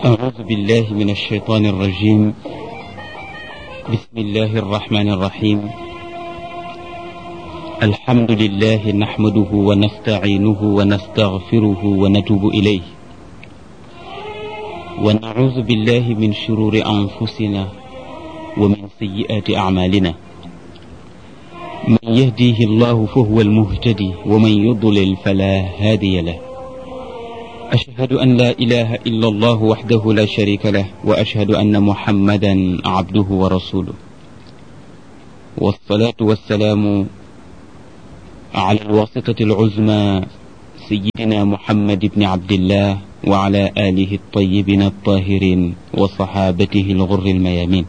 أعوذ بالله من الشيطان الرجيم. بسم الله الرحمن الرحيم. الحمد لله نحمده ونستعينه ونستغفره ونتوب إليه، ونعوذ بالله من شرور أنفسنا ومن سيئات أعمالنا. من يهديه الله فهو المهتدي، ومن يضلل فلا هادي له. أشهد أن لا إله إلا الله وحده لا شريك له، وأشهد أن محمدا عبده ورسوله، والصلاة والسلام على الواسطة العظمى سيدنا محمد بن عبد الله وعلى آله الطيبين الطاهرين وصحابته الغر الميامين.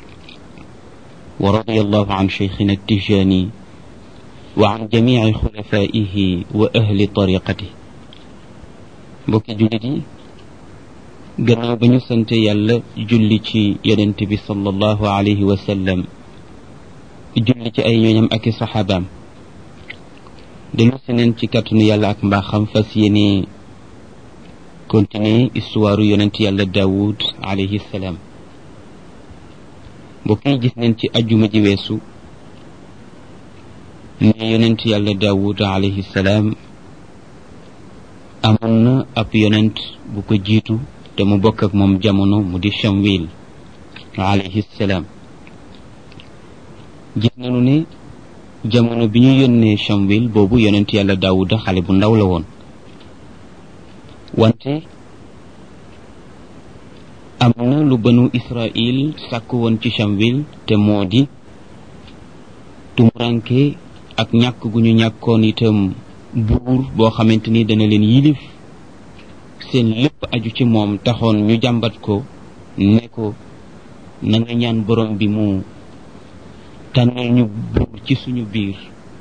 ورضي الله عن شيخنا التجاني وعن جميع خلفائه وأهل طريقته. mbokki jullit yi, gannaaw ba ñu sant yàlla julli ci yonent bi sallallahu alayhi wa sallam, julli ci ay ñooñam ak i saxaabaam, dellu si neen ci kàttanu yàlla ak mbaaxam fas yéene continuer histoire yonent yàlla Daawud alayhi salaam. mbokk yi, gis neen ci ajjuma ji weesu ne yonent yàlla Daawud alayhi salaam amoon na ab yonent bu ko jiitu te mu bokk ak moom jamono, mu di Shamwil alayhi salaam. gis nañu ne jamono bi ñu yónnee Shamwil boobu yonent yàlla Daawuda xale bu ndaw la woon, wante am na lu banu Israil sàkk woon ci Shamwil, te moo di tumuranke ak ñàkk gu ñu ñàkkoon itam buur boo xamante ni dana leen yilif, seen lépp aju ci moom, taxoon ñu jàmbat ko ne ko na nga ñaan borom bi mu tànnal ñu buur ci suñu biir.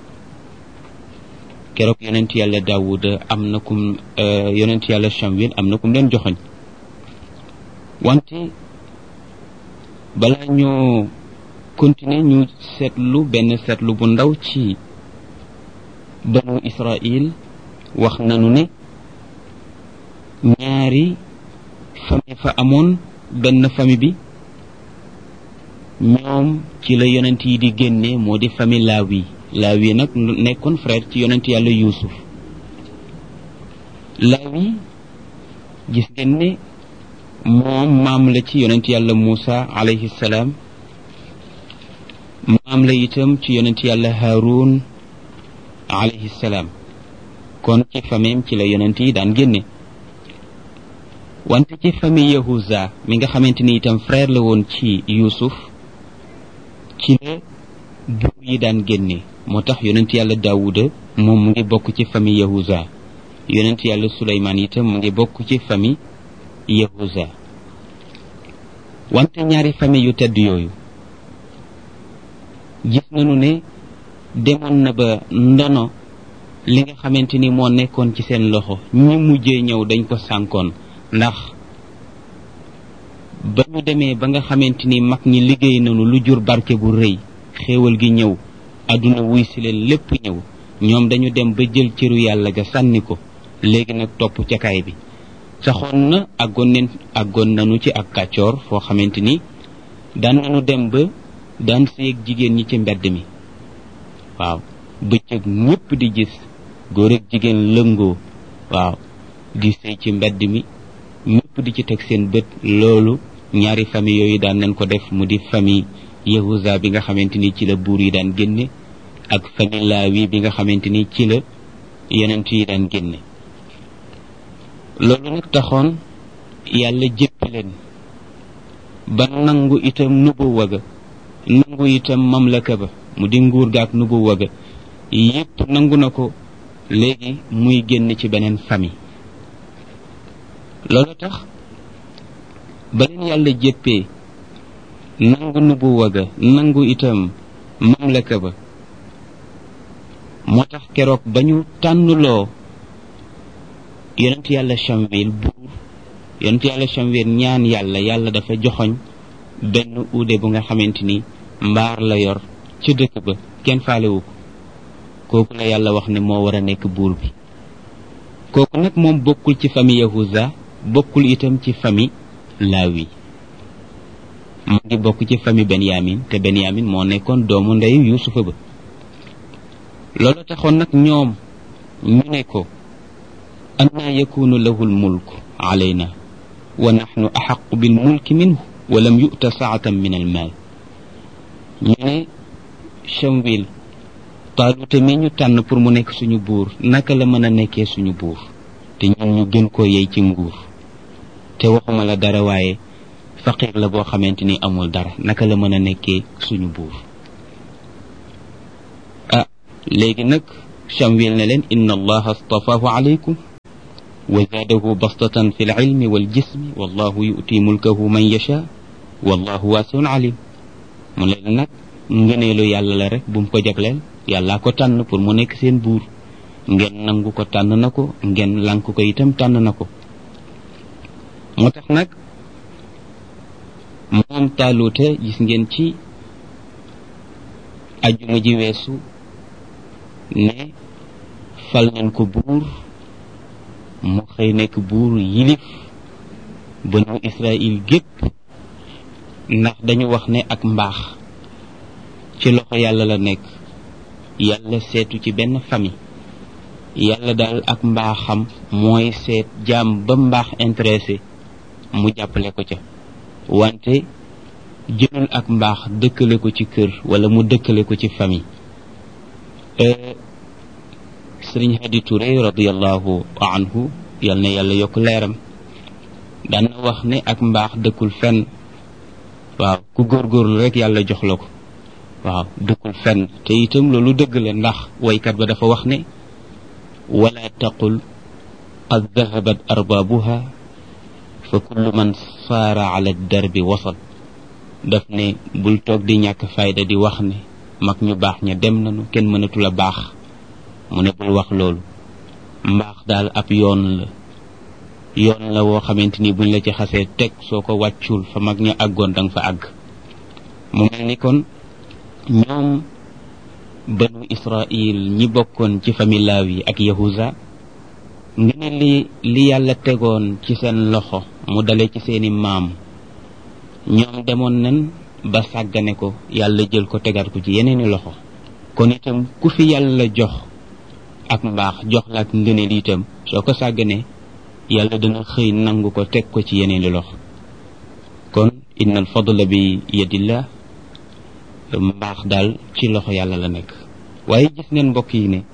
keroog yonent yàlla Daawuda am na kum yonent yàlla Shamwil am na kum leen joxoñ. wante balaa ñoo continuer ñu seetlu benn seetlu bu ndaw ci banu Israil. wax nanu ne ñaari famille fa amoon. benn famille bi ñoom ci la yonent yi di génne, moo di famille Laawi nag nekkoon frère ci yonent yàlla Yuusuf. Laawi gis ngeen ne moom maam la ci yonent yàlla Muusa alayhi salaam, maam la itam ci yonent yàlla Haarun alayhi salaam. kon ci famille ci la yonent yi daan génne. wante ci famille Yahuza mi nga xamante ni itam frère la woon ci Yuusuf, ci la buur yi daan génne. moo tax yonent yàlla Daawuda moom mu ngi bokk ci famille Yahuza, yonent yàlla Suleymaan itam mu ngi bokk ci famille Yahuza. wante ñaari famille yu tedd yooyu gis nañu ne demoon na ba ndono li nga xamante ni moo nekkoon ci seen loxo, ñi mujjee ñëw dañ ko sànkoon, ndax ba ñu demee ba nga xamante ni mag ñi liggéey nañu lu jur barke bu rëy, xéewal gi ñëw, àdduna wuy si leen, lépp ñëw, ñoom dañu dem ba jël cëru yàlla ga sànni ko. léegi nag topp ca kaay bi saxoon na àggoon nañu ci ak kàccoor foo xamante ni daan nañu dem ba daan séeg jigéen ñi ci mbedd mi. waaw, bëccëg ñépp di gis góor ak jigéen lëngoo, waaw, di sëy ci mbedd mi, ñépp di ci teg seen bët. loolu ñaari famille yooyu daan nañ ko def, mu di famille Yahuza bi nga xamante ni ci la buur yi daan génne, ak famille Laawi bi nga xamante ni ci la yonent yi daan génne. loolu nag taxoon yàlla jéppi leen ba nangu itam nubuwa ga, nangu itam mamlaka ba, mu di nguur ga ak nubuwa ga yépp nangu na ko. léegi muy génn ci beneen famille. loolu tax ba leen yàlla jéppee, nangu nubuwa ga, nangu itam mamlaka ba, moo tax keroog ba ñu tànnuloo yonent yàlla Shamwil buur, yonent yàlla Shamwil ñaan yàlla dafa joxoñ benn uude bu nga xamante ni mbaar la yor ci dëkk ba, kenn faalewu ko. kooku la yàlla wax ne moo war a nekk buur bi. kooku nag moom bokkul ci famille Yahuza, bokkul itam ci famille Laawi mu ngi bokk ci famille Benyamin te Benyamin moo nekkoon doomu ndeyu Yuusufa ba loolu taxoon nag ñoom ñu ne ko annaa yakunu lahu almulk alayna wa nahnu axaqu bilmulki minhu wa lam yu'ta saatan min almaal ñu ne Shamwil Taaluta mi ñu tànn pour mu nekk suñu buur naka la mën a nekkee suñu buur te ñun ñu gën koo yey ci nguur te waxuma la dara waaye faqir la boo xamante ni amul dara naka la mën a nekkee suñu buur léegi nag Shamwil ne leen inna allaha astafaahu alaykum wa zaadahu bastatan fi lilmi waljismi wallahu yu'ti mulkahu man yasha wallahu waasiun alim mu leen nag ngëneelu yàlla la rek bu mu ko jagleel yàllaa ko tànn pour mu nekk seen buur ngeen nangu ko tànn na ko ngeen lank ko itam tànn na ko moo tax nag moom Taaluta gis ngeen ci ajjuma ji weesu ne fal nañ ko buur mu xëy nekk buur yilif banu Israël gépp ndax dañu wax ne ak mbaax ci loxo yàlla la nekk yàlla seetu ci benn famille yàlla daal ak mbaaxam mooy seet jaam ba mbaax intéressé mu jàppale ko ca wante jëlul ak mbaax dëkkale ko ci kër wala mu dëkkale ko ci famille Sëriñ Hadi Touré radiallahu anhu yal na yàlla yokk leeram daan na wax ne ak mbaax dëkkul fenn waaw ku góorgóorlu rek yàlla jox la ko waaw dëkkul fenn te itam loolu dëgg la ndax waykat ba dafa wax ne wala taqul qad dahabat arbaabuha fa kullu man saara ala darbi wasal daf ne bul toog di ñàkk fayda di wax ne mag ñu baax ña dem nañu kenn mënatul a baax mu ne bul wax loolu mbaax daal ab yoon la woo xamante ni buñ la ci xasee teg soo ko wàccul fa mag ña àggoon danga fa àgg mu mel ni kon ñoom banu Israil ñi bokkoon ci famille Laawi ak Yahuza nga ne li yàlla tegoon ci seen loxo mu dale ci seeni maam ñoom demoon nañ ba sàggane ko yàlla jël ko tegaat ko ci yeneeni loxo kon itam ku fi yàlla jox ak mbaax jox la ak ngëneel itam soo ko sàgganee yàlla dana xëy nangu ko teg ko ci yeneeni loxo kon inna al fadla bi yadillah mbaax daal ci loxo yàlla la nekk waaye gis neen mbokk yi ne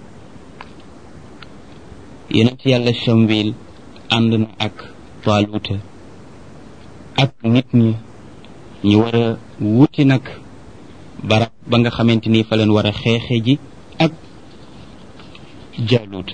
yonent yàlla Shamwil ànd na ak Taaluta ak nit ñi ñu war a wuti nag barab ba nga xamante ni fa leen war a xeexe ji ak Jaalut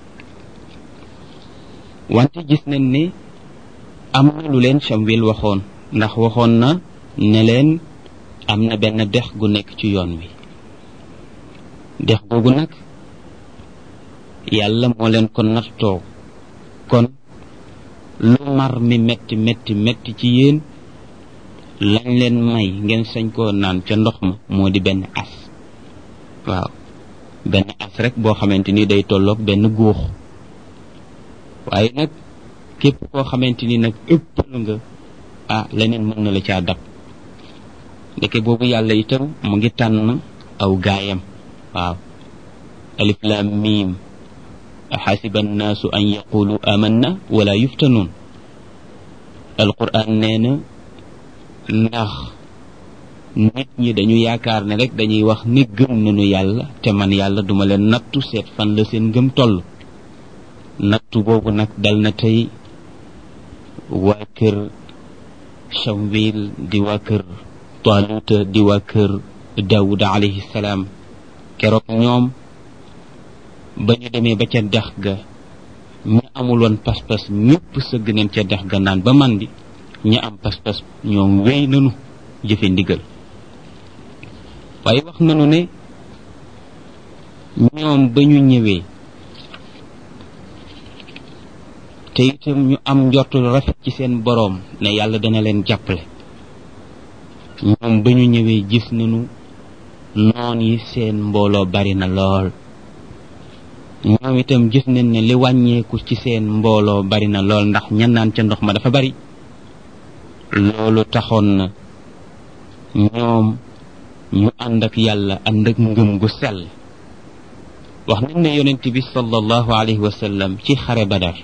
wante gis nañ ne am na lu leen Shamwil waxoon ndax waxoon na ne leen am na benn dex gu nekk ci yoon wi dex googu nag yàlla moo leen ko nattoo kon lu mar mi metti metti metti ci yéen lañ leen may ngeen sañ koo naan ca ndox ma moo di benn as waaw benn as rek boo xamante ni day tolloog benn góox waaye nag képp koo xamante ni nag ëppal nga leneen mën na la caa dab ndeke boobu yàlla itam mu ngi tànn aw gaayam waaw alif lam mim xasiba annaasu an yaqulu amanna wala yuftanuun alquran nee na ndax nit ñi dañu yaakaar ne rek dañuy wax ni gëm nañu yàlla te man yàlla duma leen nattu seet fan la seen ngëm toll nattu boobu nag dal na tey waa kër Shamwil di waa kër Taaluta di waa kër Daawuda alayhi salaam keroog ñoom ba ñu demee ba ca dex ga ñi amul woon pas-pas ñëpp sëgg neen ca dex ga naan ba mandi ñi am pas-pas ñoom wéy nanu jëfe ndigal waaye wax nanu ne ñoom ba ñu ñëwee te itam ñu am njortu rafet ci seen boroom ne yàlla dana leen jàppale ñoom ba ñu ñëwee gis nañu noon yi seen mbooloo bari na lool ñoom itam gis nañ ne li wàññeeku ci seen mbooloo bari na lool ndax ñan naan ca ndox ma dafa bari loolu taxoon na ñoom ñu ànd ak yàlla ànd ak ngëm gu sell. wax nañ ne yonent bi sallallahu alayhi wa sallam ci xare Badar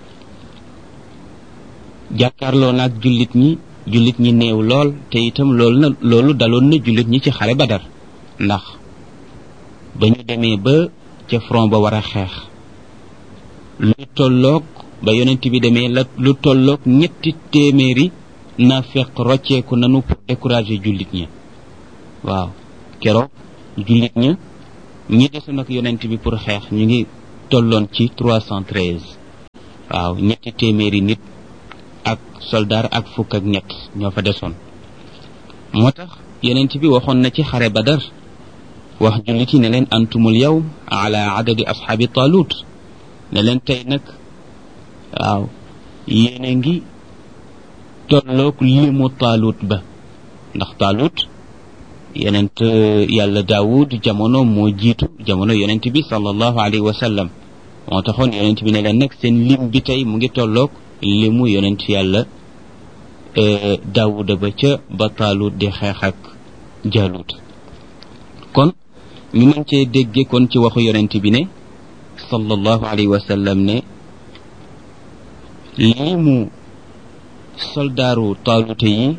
jàkkaarloo na ak jullit ñi néew lool te itam loolu daloon na jullit ñi ci xare Badar ndax ba ñu demee ba ca front ba war a xeex lu tolloog ba yonent bi demee lu tolloog 300 naafeq rocceeku nanu pour décourager jullit ñi. waaw keroog jullit ñi desoon ak yonent bi pour xeex ñu ngi tolloon ci 313. waaw 300 nit ak soldaar ak fukk ak ñett ñoo fa desoon. moo tax yonent bi waxoon na ci xare Badar wax jullit yi ne leen antumul yawm ala adadi ashaabi Taalut ne leen tey nag waaw yéen a ngi tolloog limu Taalut ba ndax Taalut yonent yàlla Daawud jamono moo jiitu jamono yonent bi sallallahu alayhi wa sallam moo taxoon yonent bi ne leen nag seen lim bi tey mu ngi tolloog limu yonent yàlla Daawuda ba ca ba Taalut di xeex ak Jaalut. kon ñu mën cee dégge kon ci waxu yonent bi ne sallallahu alayhi wa sallam ne limu soldaaru Taaluta yi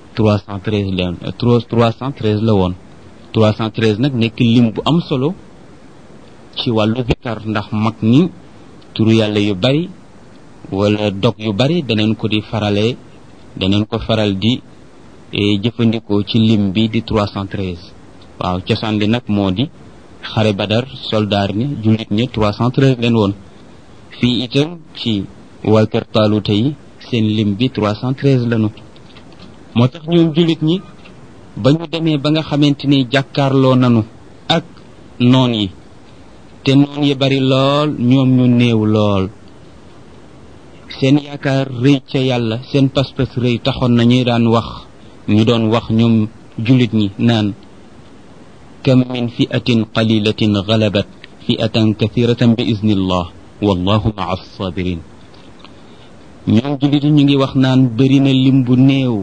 313 la woon. 313 nag nekk lim bu am solo ci wàllu zikar ndax mag ñi turu yàlla yu bari wala dog yu bari daneen ko faral di jëfandikoo ci lim bi di 313. waaw cosaan li nag moo di xare Badar soldaar ñi jullit ñi 313 leen woon. fii itam ci waa kër Taaluta yi seen lim bi 313 lanu. moo tax ñoom jullit ñi ba ñu demee ba nga xamante ni jàkkaarloo nanu ak noon yi te noon yi bari lool ñoom ñu néew lool seen yaakaar rëy ca yàlla seen pas-pas rëy taxoon na ñu doon wax ñoom jullit ñi naan kam min fi'atin qalilatin ghalabat fi'atan kathiratan bi iznillah wallahu ma'a as-sabirin. ñoom jullit ñi ñu ngi wax naan bari na lim bu néew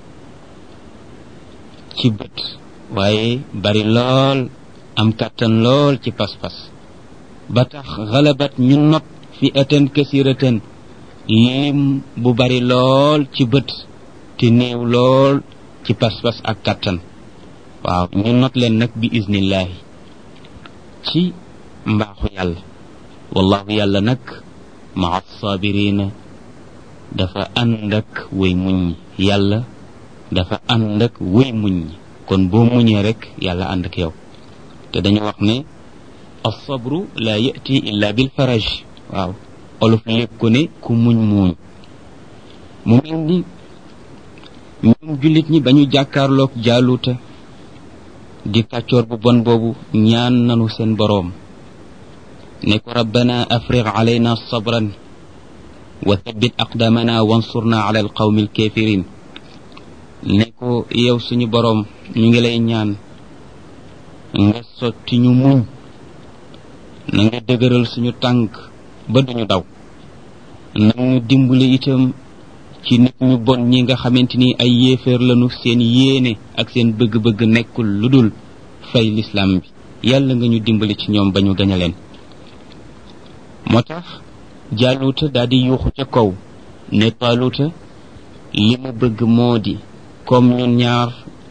ci bët waaye bari lool am kàttan lool ci pas-pas ba tax xalabat ñu not fi atan kasiratan lim bu bari lool ci bët te néew lool ci pas-pas ak kàttan. waaw ñu not leen nag bi iznillahi ci mbaaxu yàlla wallahu yàlla nag maa sabirina dafa ànd ak way muñ yàlla dafa ànd ak wéy muñ kon boo muñee rek yàlla ànd ak yow te dañu wax ne as-sabru la yati illa bil faraj. waaw olof lépp ko ne ku muñ muuñ. mu mel ni ñoom jullit ñi ba ñu jàkkaarloog Jaaluuta di kàccoor bu bon boobu ñaan nanu seen boroom ne ko rabbana afrigh alayna sabran wa thabbit aqdamana wansurna ala alqawmi alkafirin. ne ko yow suñu boroom ñu ngi lay ñaan nga sotti ñu muñ na nga dëgëral suñu tànk ba duñu daw na ñu dimbali itam ci nit ñu bon ñi nga xamante ni ay yéeféer lañu seen yéene ak seen bëgg-bëgg nekkul lu dul fay lislaam bi yàlla nga ñu dimbali ci ñoom ba ñu gañe leen. moo tax Jaaluuta daal di yuuxu ca kaw ne Taaluta li mu bëgg moo di comme ñun ñaar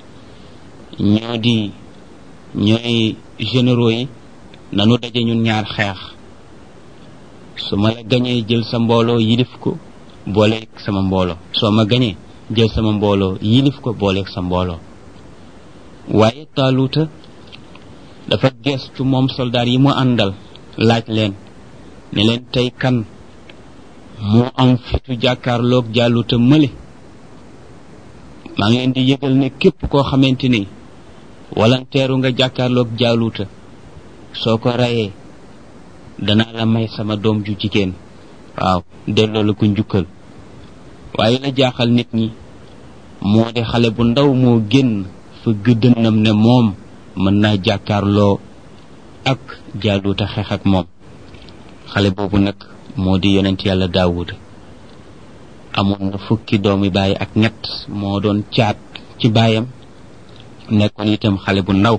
ñooy généraux yi nanu daje ñun ñaar xeex su ma la gañee jël sa mbooloo yilif ko booleeg sama mbooloo soo ma gañee jël sama mbooloo yilif ko booleeg sa mbooloo. waaye Taaluta dafa gestu moom soldaar yi mu àndal laaj leen ne leen tey kan moo am fitu jàkkaarloog Jaaluuta mële. maa ngi leen di yëgal ne képp koo xamante ni walanteeru nga jàkkaarloog Jaaluuta soo ko rayee danaa la may sama doom ju jigéen. waaw delloo la ko njukkal. waaye la jaaxal nit ñi moo di xale bu ndaw moo génn fa gëddënam ne moom mën naa jàkkaarloo ak Jaaluuta xeex ak moom. xale boobu nag moo di yonent yàlla Daawuda amoon na fukki doomi baay ak ñett moo doon caat ci baayam nekkoon itam xale bu ndaw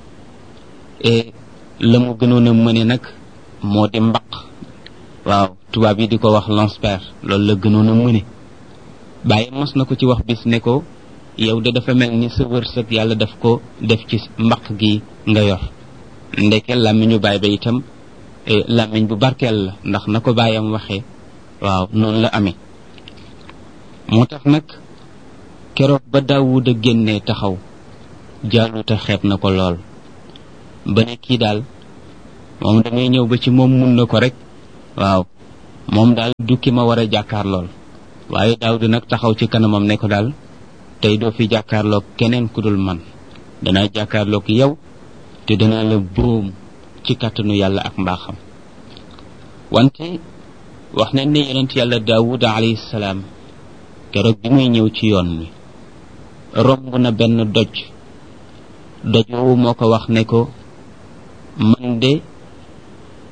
la mu gënoon a mëne nag moo di mbaq waaw tubaab yi di ko wax lance-pierre loolu la gënoon a mëne baayam mos na ko ci wax bis ne ko yow de dafa mel ni sa wërsëg yàlla daf ko def ci mbaq gi nga yor ndeke làmmiñu baay ba itam làmmiñ bu barkeel la ndax na ko baayam waxee waaw noonu la amee moo tax nag keroog ba Daawuda génnee taxaw Jaaluuta xeeb na ko lool ba ne kii daal moom damay ñëw ba ci moom mun na ko rek waaw moom daal du ki ma war a jàkkaar lool waaye Daawuda nag taxaw ci kanamam ne ko daal tey doo fi jàkkaarloog keneen ku dul man danaa jàkkaarloog yow te danaa la boom ci kàttanu yàlla ak mbaaxam wante wax nañ ne yonent yàlla Daawuda alayhi salaam keroog bi muy ñëw ci yoon wi romb na benn doj woowu moo ko wax ne ko man de